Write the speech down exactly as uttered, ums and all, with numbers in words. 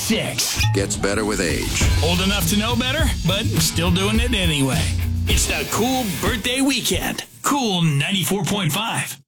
twenty-six. Gets better with age. Old enough to know better, but still doing it anyway. It's the Cool Birthday Weekend. Cool ninety-four point five.